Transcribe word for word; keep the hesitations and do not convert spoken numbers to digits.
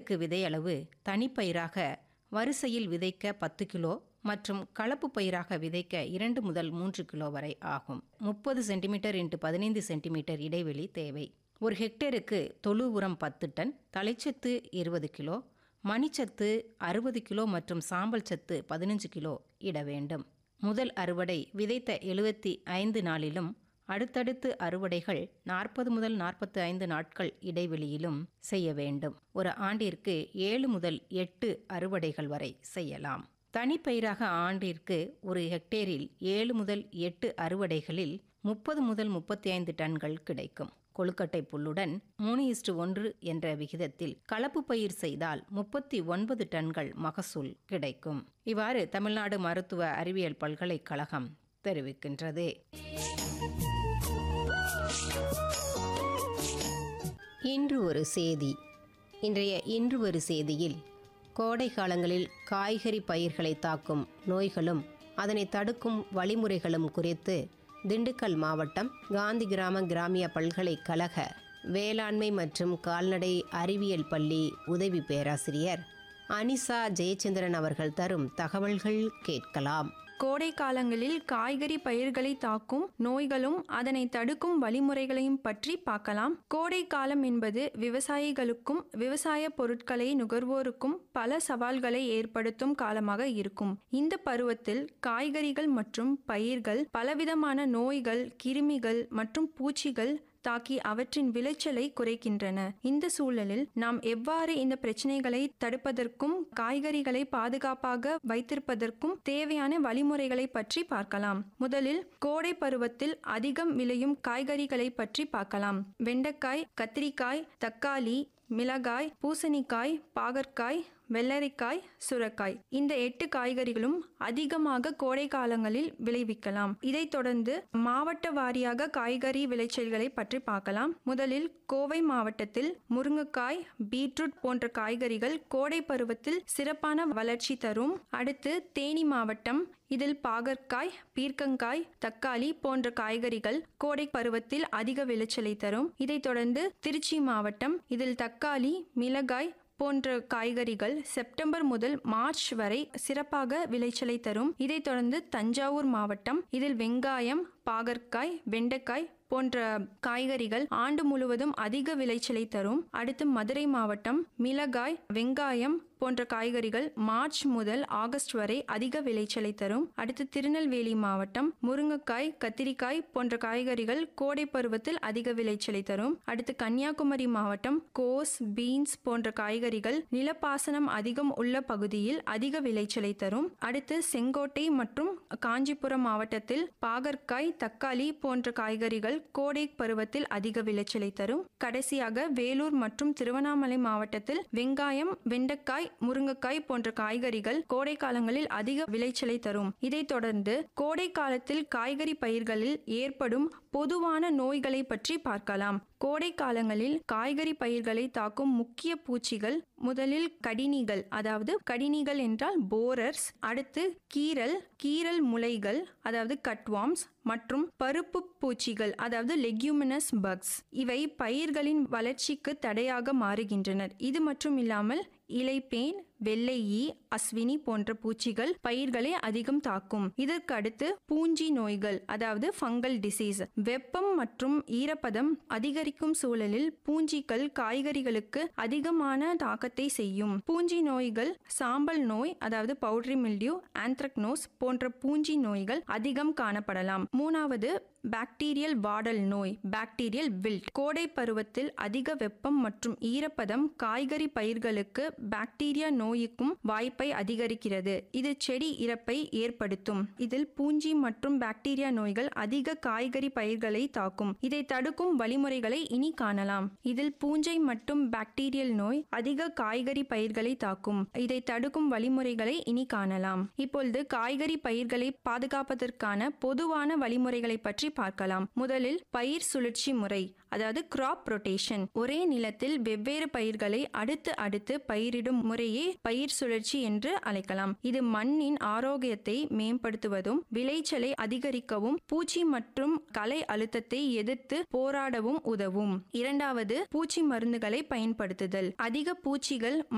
ஹெக்டேருக்கு விதை அளவு தனிப்பயிராக வரிசையில் விதைக்க பத்து கிலோ மற்றும் கலப்பு பயிராக விதைக்க இரண்டு முதல் மூன்று கிலோ வரை ஆகும். முப்பது சென்டிமீட்டர் இன்ட்டு பதினைந்து சென்டிமீட்டர் இடைவெளி தேவை. ஒரு ஹெக்டேருக்கு தொழு உரம் பத்து டன், தழைச்சத்து இருபது கிலோ, மணிச்சத்து அறுபது கிலோ மற்றும் சாம்பல் சத்து பதினஞ்சு கிலோ இட வேண்டும். முதல் அறுவடை விதைத்த எழுபத்தி ஐந்து நாளிலும் அடுத்தடுத்து அறுவடைகள் நாற்பது முதல் நாற்பத்தி ஐந்து நாட்கள் இடைவெளியிலும் செய்ய வேண்டும். ஒரு ஆண்டிற்கு ஏழு முதல் எட்டு அறுவடைகள் வரை செய்யலாம். தனிப்பயிராக ஆண்டிற்கு ஒரு ஹெக்டேரில் ஏழு முதல் எட்டு அறுவடைகளில் முப்பது முதல் முப்பத்தி ஐந்து டன்கள் கிடைக்கும். கொழுக்கட்டை புல்லுடன் மூணு இஸ்டு ஒன்று என்ற விகிதத்தில் கலப்பு பயிர் செய்தால் முப்பத்தி ஒன்பது டன்கள் மகசூல் கிடைக்கும். இவ்வாறு தமிழ்நாடு மருத்துவ அறிவியல் பல்கலைக்கழகம் தெரிவிக்கின்றது. இன்று ஒரு செய்தி. இன்றைய இன்று ஒரு செய்தியில் கோடை காலங்களில் காய்கறி பயிர்களை தாக்கும் நோய்களும் அதனை தடுக்கும் வழிமுறைகளும் குறித்து திண்டுக்கல் மாவட்டம் காந்தி கிராம கிராமிய பல்கலைக்கழக வேளாண்மை மற்றும் கால்நடை அறிவியல் பள்ளி உதவி பேராசிரியர் அனிசா ஜெயச்சந்திரன் அவர்கள் தரும் தகவல்கள் கேட்கலாம். கோடை காலங்களில் காய்கறி பயிர்களை தாக்கும் நோய்களும் அதனை தடுக்கும் வழிமுறைகளையும் பற்றி பார்க்கலாம். கோடை காலம் என்பது விவசாயிகளுக்கும் விவசாய பொருட்களை நுகர்வோருக்கும் பல சவால்களை ஏற்படுத்தும் காலமாக இருக்கும். இந்த பருவத்தில் காய்கறிகள் மற்றும் பயிர்கள் பலவிதமான நோய்கள், கிருமிகள் மற்றும் பூச்சிகள் தாக்கி அவற்றின் விளைச்சலை குறைக்கின்றன. இந்த சூழலில் நாம் எவ்வாறு இந்த பிரச்சனைகளை தடுப்பதற்கும் காய்கறிகளை பாதுகாப்பாக வைத்திருப்பதற்கும் தேவையான வழிமுறைகளை பற்றி பார்க்கலாம். முதலில் கோடை பருவத்தில் அதிகம் விளையும் காய்கறிகளை பற்றி பார்க்கலாம். வெண்டைக்காய், கத்திரிக்காய், தக்காளி, மிளகாய், பூசணிக்காய், பாகற்காய், வெள்ளரிக்காய், சுரைக்காய் இந்த எட்டு காய்கறிகளும் அதிகமாக கோடை காலங்களில் விளைவிக்கலாம். இதைத் தொடர்ந்து மாவட்ட வாரியாக காய்கறி விளைச்சல்களை பற்றி பார்க்கலாம். முதலில் கோவை மாவட்டத்தில் முருங்கைக்காய், பீட்ரூட் போன்ற காய்கறிகள் கோடை பருவத்தில் சிறப்பான வளர்ச்சி தரும். அடுத்து தேனி மாவட்டம், இதில் பாகற்காய், பீர்க்கங்காய், தக்காளி போன்ற காய்கறிகள் கோடை பருவத்தில் அதிக விளைச்சலை தரும். இதைத் தொடர்ந்து திருச்சி மாவட்டம், இதில் தக்காளி, மிளகாய் போன்ற காய்கறிகள் செப்டம்பர் முதல் மார்ச் வரை சிறப்பாக விளைச்சலை தரும். இதைத் தொடர்ந்து தஞ்சாவூர் மாவட்டம், இதில் வெங்காயம், பாகற்காய், வெண்டைக்காய் போன்ற காய்கறிகள் ஆண்டு முழுவதும் அதிக விளைச்சலை தரும். அடுத்து மதுரை மாவட்டம், மிளகாய், வெங்காயம் போன்ற காய்கறிகள் மார்ச் முதல் ஆகஸ்ட் வரை அதிக விளைச்சலை தரும். அடுத்து திருநெல்வேலி மாவட்டம், முருங்கைக்காய், கத்திரிக்காய் போன்ற காய்கறிகள் கோடை பருவத்தில் அதிக விளைச்சலை தரும். அடுத்து கன்னியாகுமரி மாவட்டம், கோஸ், பீன்ஸ் போன்ற காய்கறிகள் நிலப்பாசனம் அதிகம் உள்ள பகுதியில் அதிக விளைச்சலை தரும். அடுத்து செங்கோட்டை மற்றும் காஞ்சிபுரம் மாவட்டத்தில் பாகற்காய், தக்காளி போன்ற காய்கறிகள் கோடை பருவத்தில் அதிக விளைச்சலை தரும். கடைசியாக வேலூர் மற்றும் திருவண்ணாமலை மாவட்டத்தில் வெங்காயம், வெண்டைக்காய், முருங்கைக்காய் போன்ற காய்கறிகள் கோடை காலங்களில் அதிக விளைச்சலை தரும். இதைத் தொடர்ந்து கோடை காலத்தில் காய்கறி பயிர்களில் ஏற்படும் பொதுவான நோய்களை பற்றி பார்க்கலாம். கோடை காலங்களில் காய்கறி பயிர்களை தாக்கும் முக்கிய பூச்சிகள் முதலில் கடினிகள், அதாவது கடினிகள் என்றால் போரர்ஸ், அடுத்து கீரல், கீரல் முளைகள் அதாவது கட்வார்ம்ஸ் மற்றும் பருப்பு பூச்சிகள் அதாவது லெக்யூமினஸ் பக்ஸ். இவை பயிர்களின் வளர்ச்சிக்கு தடையாக மாறுகின்றனர். இது மட்டும் இல்லாமல் இலைப்பேன், வெள்ளை ஈ, அஸ்வினி போன்ற பூச்சிகள் பயிர்களை அதிகம் தாக்கும். இதற்கு அடுத்து பூஞ்சி நோய்கள் அதாவது ஃபங்கல் டிசீஸ். வெப்பம் மற்றும் ஈரப்பதம் அதிகரிக்கும் சூழலில் பூஞ்சிகள் காய்கறிகளுக்கு அதிகமான தாக்கத்தை செய்யும். பூஞ்சி நோய்கள் சாம்பல் நோய் அதாவது பவுடரி மில்டியூ, ஆந்த்ரக்னோஸ் போன்ற பூஞ்சி நோய்கள் அதிகம் காணப்படலாம். மூணாவது பாக்டீரியல் வாடல் நோய், பாக்டீரியல் வில்ட். கோடை பருவத்தில் அதிக வெப்பம் மற்றும் ஈரப்பதம் காய்கறி பயிர்களுக்கு பாக்டீரியா நோய்க்கும் வாய்ப்பை அதிகரிக்கிறது. இது செடி இறப்பை ஏற்படுத்தும். இதில் பூஞ்சி மற்றும் பாக்டீரியா நோய்கள் அதிக காய்கறி பயிர்களை தாக்கும். இதை தடுக்கும் வழிமுறைகளை இனி காணலாம். இதில் பூஞ்சை மற்றும் பாக்டீரியல் நோய் அதிக காய்கறி பயிர்களை தாக்கும். இதை தடுக்கும் வழிமுறைகளை இனி காணலாம். இப்பொழுது காய்கறி பயிர்களை பாதுகாப்பதற்கான பொதுவான வழிமுறைகளை பற்றி பார்க்கலாம். முதலில் பயிர் சுழற்சி முறை அதாவது கிராப் ரொட்டேஷன். ஒரே நிலத்தில் வெவ்வேறு பயிர்களை அடுத்து அடுத்து பயிரிடும் முறையே பயிர் சுழற்சி என்று அழைக்கலாம். இது மண்ணின் ஆரோக்கியத்தை மேம்படுத்துவதும் விளைச்சலை அதிகரிக்கவும் பூச்சி மற்றும் களை அழுத்தத்தை எதிர்த்து போராடவும் உதவும். இரண்டாவது பூச்சி மருந்துகளை பயன்படுத்துதல். அதிக பூச்சிகள்